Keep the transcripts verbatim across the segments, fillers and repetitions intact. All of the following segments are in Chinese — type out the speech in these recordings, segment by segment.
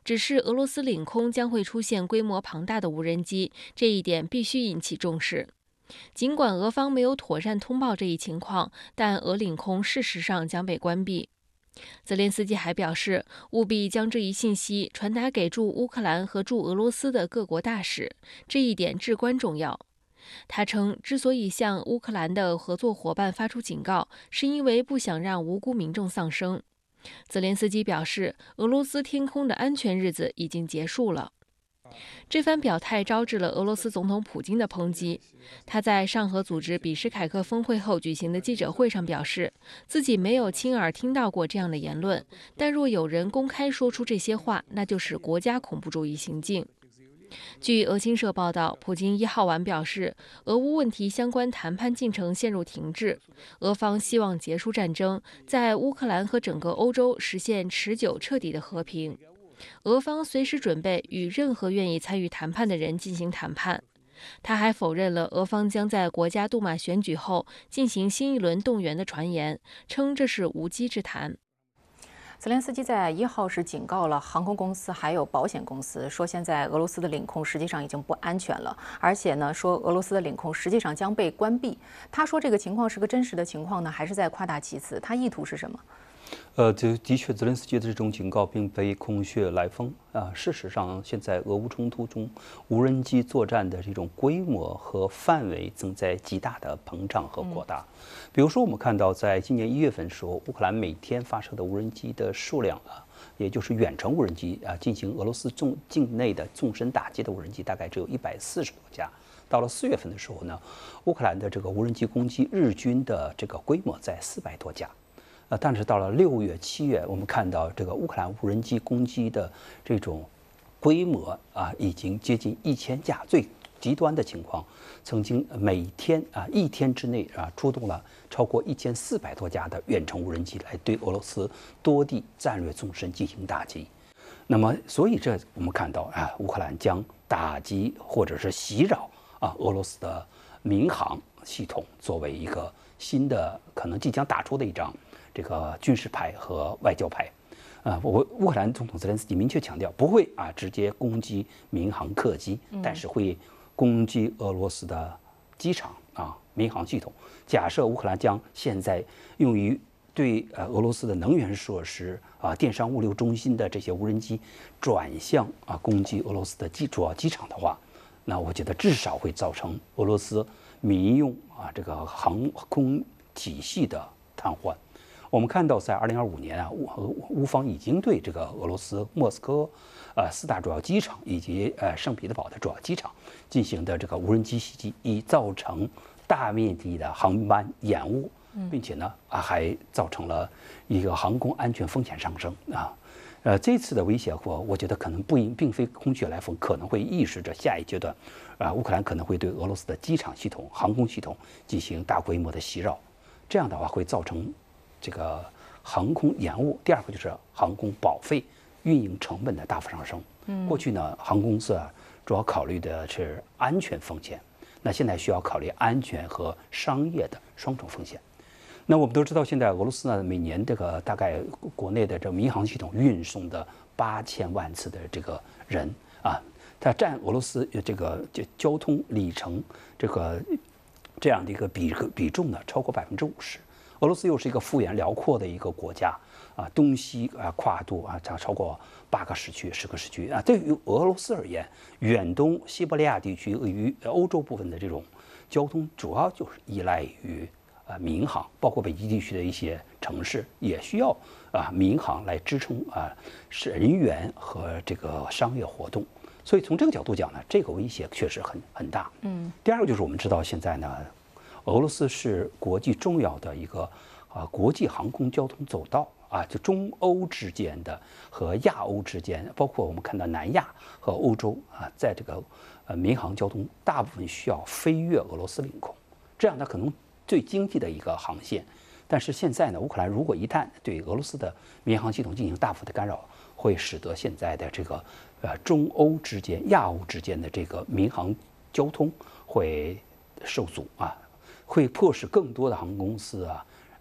只是俄罗斯领空将会出现规模庞大的无人机，这一点必须引起重视。尽管俄方没有妥善通报这一情况，但俄领空事实上将被关闭。泽连斯基还表示，务必将这一信息传达给驻乌克兰和驻俄罗斯的各国大使，这一点至关重要。他称，之所以向乌克兰的合作伙伴发出警告，是因为不想让无辜民众丧生。泽连斯基表示，俄罗斯天空的安全日子已经结束了。这番表态招致了俄罗斯总统普京的抨击。他在上合组织比什凯克峰会后举行的记者会上表示，自己没有亲耳听到过这样的言论，但若有人公开说出这些话，那就是国家恐怖主义行径。据俄新社报道，普京一号晚表示，俄乌问题相关谈判进程陷入停滞，俄方希望结束战争，在乌克兰和整个欧洲实现持久彻底的和平。俄方随时准备与任何愿意参与谈判的人进行谈判。他还否认了俄方将在国家杜马选举后进行新一轮动员的传言，称这是无稽之谈。 泽连斯基在一号是警告了航空公司还有保险公司，说现在俄罗斯的领空实际上已经不安全了，而且呢，说俄罗斯的领空实际上将被关闭。他说这个情况是个真实的情况呢，还是在夸大其词？他意图是什么？ 呃，这的确，泽连斯基的这种警告并非空穴来风啊。事实上，现在俄乌冲突中，无人机作战的这种规模和范围正在极大的膨胀和扩大。比如说，我们看到，在今年一月份的时候，乌克兰每天发射的无人机的数量啊，也就是远程无人机啊，进行俄罗斯重境内的纵深打击的无人机，大概只有一百四十多架。到了四月份的时候呢，乌克兰的这个无人机攻击日军的这个规模在四百多架。呃，但是到了六月、七月，我们看到这个乌克兰无人机攻击的这种规模啊，已经接近一千架。最极端的情况，曾经每天啊一天之内啊出动了超过一千四百多架的远程无人机来对俄罗斯多地战略纵深进行打击。那么，所以这我们看到啊，乌克兰将打击或者是袭扰啊俄罗斯的民航系统作为一个新的可能即将打出的一张这个军事牌和外交牌，啊，我乌克兰总统泽连斯基明确强调，不会啊直接攻击民航客机，但是会攻击俄罗斯的机场啊民航系统。假设乌克兰将现在用于对呃俄罗斯的能源设施啊、电商物流中心的这些无人机转向啊攻击俄罗斯的机主要机场的话，那我觉得至少会造成俄罗斯民用啊这个航空体系的瘫痪。我们看到，在二零二五年啊，乌乌方已经对这个俄罗斯莫斯科，呃四大主要机场以及呃圣彼得堡的主要机场进行的这个无人机袭击，已造成大面积的航班延误，并且呢啊还造成了一个航空安全风险上升啊。呃，这次的威胁，我我觉得可能不并非空穴来风，可能会预示着下一阶段，啊，乌克兰可能会对俄罗斯的机场系统、航空系统进行大规模的袭扰，这样的话会造成这个航空延误。第二个就是航空保费、运营成本的大幅上升。嗯，过去呢，航空公司啊主要考虑的是安全风险，那现在需要考虑安全和商业的双重风险。那我们都知道，现在俄罗斯呢，每年这个大概国内的这民航系统运送的八千万次的这个人啊，它占俄罗斯这个交通里程这个这样的一个比比重呢，超过百分之五十。俄罗斯又是一个幅员辽阔的一个国家啊，东西啊跨度啊超超过八个时区、十个时区啊。对于俄罗斯而言，远东西伯利亚地区与欧洲部分的这种交通，主要就是依赖于呃民航，包括北极地区的一些城市也需要啊民航来支撑啊是人员和这个商业活动。所以从这个角度讲呢，这个威胁确实很很大。嗯。第二个就是我们知道现在呢，俄罗斯是国际重要的一个啊国际航空交通走道啊，就中欧之间的和亚欧之间，包括我们看到南亚和欧洲啊，在这个呃民航交通大部分需要飞越俄罗斯领空，这样呢可能最经济的一个航线。但是现在呢，乌克兰如果一旦对俄罗斯的民航系统进行大幅的干扰，会使得现在的这个呃中欧之间、亚欧之间的这个民航交通会受阻啊。会迫使更多的航空公司啊，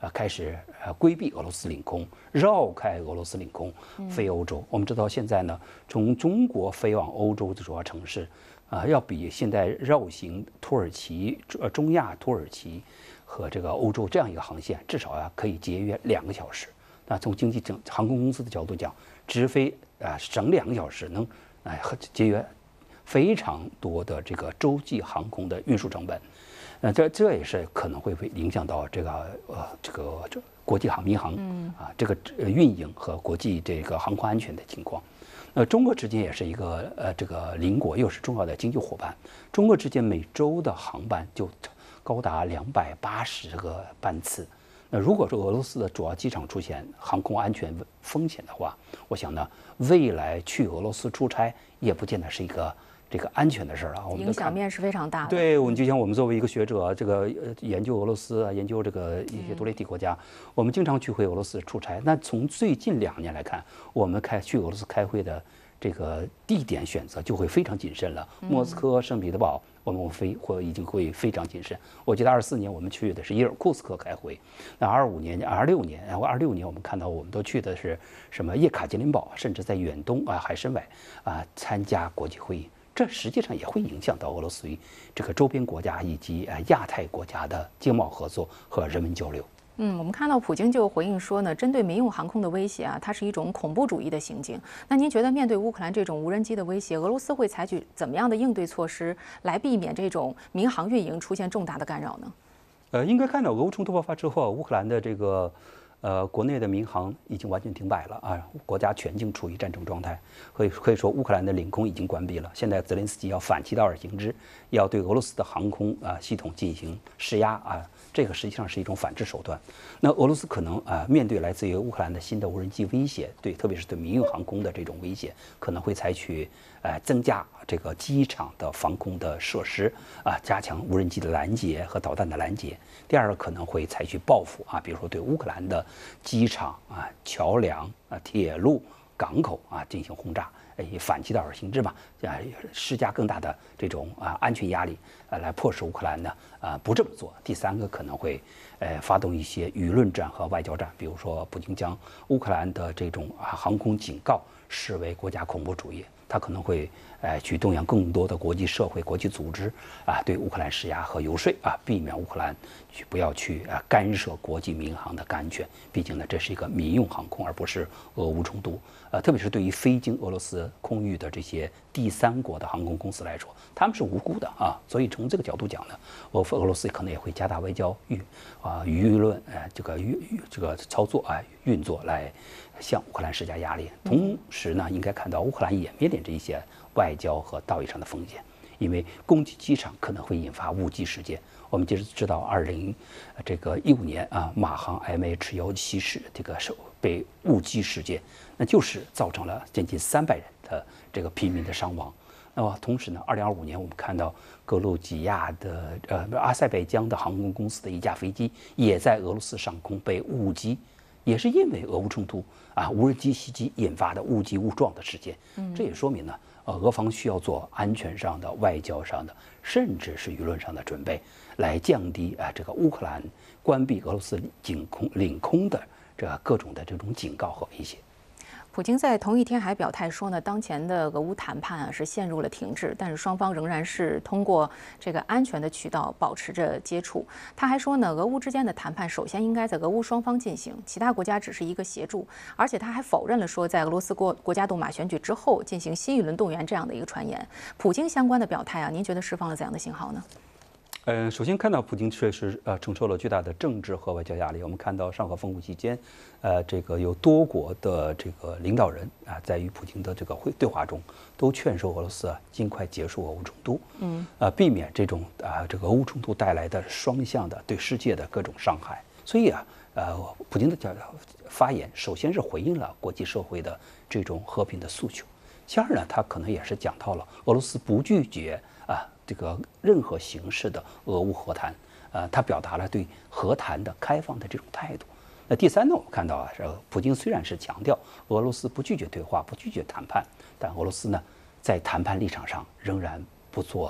呃开始呃规避俄罗斯领空，绕开俄罗斯领空飞欧洲。我们知道现在呢，从中国飞往欧洲的主要城市，啊、要比现在绕行土耳其、呃中亚、土耳其和这个欧洲这样一个航线，至少啊可以节约两个小时。那从经济整航空公司的角度讲，直飞啊、省两个小时，能哎、节约非常多的这个洲际航空的运输成本。那这这也是可能会会影响到这个呃这个这国际航民航啊这个呃运营和国际这个航空安全的情况。呃，中国之间也是一个呃这个邻国，又是重要的经济伙伴。中国之间每周的航班就高达两百八十个班次。那如果说俄罗斯的主要机场出现航空安全风险的话，我想呢，未来去俄罗斯出差也不见得是一个这个安全的事儿啊。我们影响面是非常大的。 对，我们就像我们作为一个学者，这个呃研究俄罗斯啊，研究这个一些独立体国家，我们经常去回俄罗斯出差。那从最近两年来看，我们开去俄罗斯开会的这个地点选择就会非常谨慎了。莫斯科、圣彼得堡，我们飞或已经会非常谨慎。我记得二四年我们去的是伊尔库斯克开会，那二五年、二六年，然后二六年我们看到我们都去的是什么叶卡捷琳堡，甚至在远东啊、海参崴啊参加国际会议。这实际上也会影响到俄罗斯与这个周边国家以及呃亚太国家的经贸合作和人文交流。 嗯，我们看到普京就回应说呢，针对民用航空的威胁啊，它是一种恐怖主义的行径。那您觉得面对乌克兰这种无人机的威胁，俄罗斯会采取怎么样的应对措施来避免这种民航运营出现重大的干扰呢？ 呃，应该看到俄乌冲突爆发之后，乌克兰的这个呃国内的民航已经完全停摆了啊，国家全境处于战争状态，可以可以说乌克兰的领空已经关闭了。现在泽连斯基要反其道而行之，要对俄罗斯的航空啊系统进行施压啊。这个实际上是一种反制手段。那俄罗斯可能啊，面对来自于乌克兰的新的无人机威胁，对，特别是对民用航空的这种威胁，可能会采取呃增加这个机场的防空的设施啊，加强无人机的拦截和导弹的拦截。第二个可能会采取报复啊，比如说对乌克兰的机场啊、桥梁啊、铁路、港口啊进行轰炸。以反其道而行之嘛，啊，施加更大的这种啊安全压力，啊，来迫使乌克兰呢啊不这么做。第三个可能会，呃，发动一些舆论战和外交战，比如说普京将乌克兰的这种啊航空警告视为国家恐怖主义，他可能会呃去动员更多的国际社会、国际组织啊对乌克兰施压和游说啊，避免乌克兰去不要去啊干涉国际民航的安全。毕竟呢，这是一个民用航空，而不是俄乌冲突。呃，特别是对于非经俄罗斯空域的这些第三国的航空公司来说，他们是无辜的啊。所以从这个角度讲呢，俄俄罗斯可能也会加大外交舆啊舆论呃这个运这个操作啊运作来向乌克兰施加压力。同时呢，应该看到乌克兰也面临着一些外交和道义上的风险，因为攻击机场可能会引发误击事件。我们就是知道，二零这个一五年啊，马航 M H 幺七式这个手被误击事件，那就是造成了将近三百人的这个平民的伤亡。那么同时呢，二零二五年我们看到格鲁吉亚的呃阿塞拜疆的航空公司的一架飞机也在俄罗斯上空被误击，也是因为俄乌冲突啊无人机袭击引发的误击误撞的事件。这也说明呢，呃，俄方需要做安全上的、外交上的，甚至是舆论上的准备，来降低啊这个乌克兰关闭俄罗斯领空领空的这个各种的这种警告和威胁。 普京在同一天还表态说呢，当前的俄乌谈判啊是陷入了停滞，但是双方仍然是通过这个安全的渠道保持着接触。他还说呢，俄乌之间的谈判首先应该在俄乌双方进行，其他国家只是一个协助。而且他还否认了说在俄罗斯国国家杜马选举之后进行新一轮动员这样的一个传言。普京相关的表态啊，您觉得释放了怎样的信号呢？ 呃，首先看到普京确实呃承受了巨大的政治和外交压力。我们看到上合峰会期间，呃，这个有多国的这个领导人啊，在与普京的这个会对话中，都劝说俄罗斯啊尽快结束俄乌冲突，嗯，呃，避免这种啊这个俄乌冲突带来的双向的对世界的各种伤害。所以啊，呃，普京的发言首先是回应了国际社会的这种和平的诉求，其二呢，他可能也是讲到了俄罗斯不拒绝啊。这个任何形式的俄乌和谈，呃，他表达了对和谈的开放的这种态度。那第三呢，我们看到啊，这个普京虽然是强调俄罗斯不拒绝对话、不拒绝谈判，但俄罗斯呢，在谈判立场上仍然不做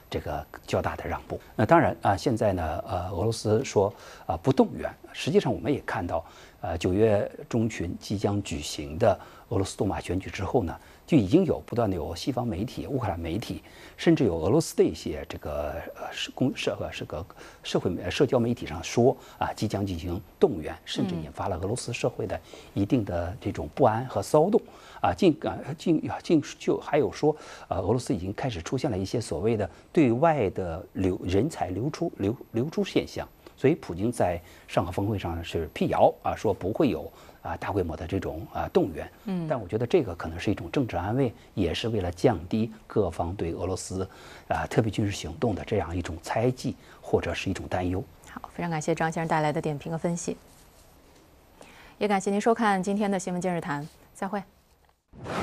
这个较大的让步。那当然啊，现在呢，呃，俄罗斯说啊不动员，实际上我们也看到，呃，九月中旬即将举行的俄罗斯杜马选举之后呢，就已经有不断的有西方媒体、乌克兰媒体，甚至有俄罗斯的一些这个呃是公社呃是个社会社交媒体上说啊，即将进行动员，甚至引发了俄罗斯社会的一定的这种不安和骚动啊，竟啊竟竟就还有说，呃，俄罗斯已经开始出现了一些所谓的对外的流人才流出流流出现象。所以，普京在上合峰会上是辟谣啊，说不会有啊大规模的这种啊动员。嗯，但我觉得这个可能是一种政治安慰，也是为了降低各方对俄罗斯啊特别军事行动的这样一种猜忌或者是一种担忧。 好，非常感谢张先生带来的点评和分析，也感谢您收看今天的新闻今日谈，再会。